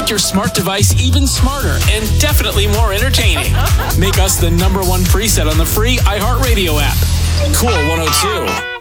make your smart device even smarter and definitely more entertaining. Make us the #1 preset on the free iHeartRadio app. Cool 102.